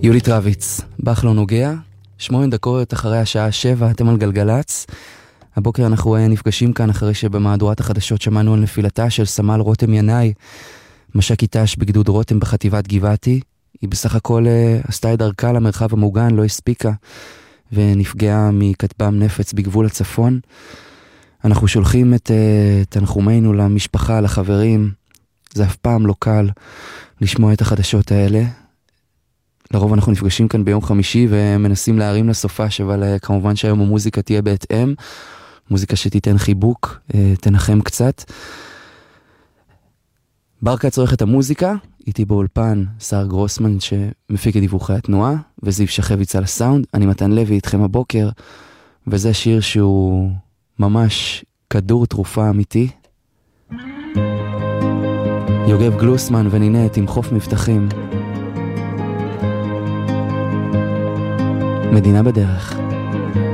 יולית רביץ, בח לא נוגע, 8 דקות אחרי השעה 7, אתם על גלגלץ. הבוקר אנחנו נפגשים כאן אחרי שבמהדורת החדשות שמענו על נפילתה של סמל רותם ינאי, מש"ק אית"ש בגדוד רותם בחטיבת גבעתי. היא בסך הכל עשתה את דרכה למרחב המוגן, לא הספיקה, ונפגעה מכטב"ם נפץ בגבול הצפון. אנחנו שולחים את תנחומינו למשפחה, לחברים. זה אף פעם לא קל לשמוע את החדשות האלה. לרוב אנחנו נפגשים כאן ביום חמישי ומנסים להרים לסופש, אבל כמובן שהיום המוזיקה תהיה בהתאם. מוזיקה שתיתן חיבוק, תנחם קצת. ברקה צורך את המוזיקה, איתי באולפן שר גרוסמן שמפיק את דיווחי התנועה, וזיו שחביץ על הסאונד. אני מתן לוי איתכם הבוקר, וזה שיר שהוא ממש כדור תרופה אמיתי. יוגב גלוסמן ונינת עם חוף מבטחים. מדינה בדרך.